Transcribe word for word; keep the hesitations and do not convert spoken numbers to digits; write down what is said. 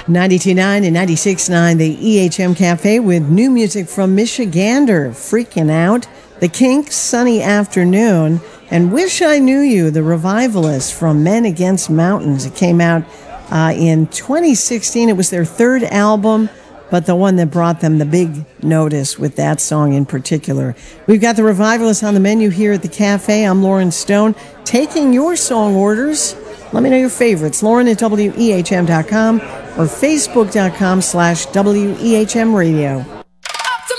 ninety-two point nine and ninety-six point nine, the E H M Cafe with new music from Michigander, Freaking Out, The Kinks, Sunny Afternoon, and Wish I Knew You, the Revivalists from Men Against Mountains. It came out uh, in twenty sixteen. It was their third album, but the one that brought them the big notice with that song in particular. We've got the Revivalists on the menu here at the cafe. I'm Lauren Stone, taking your song orders. Let me know your favorites. Lauren at W E H M dot com or Facebook dot com slash W E H M radio.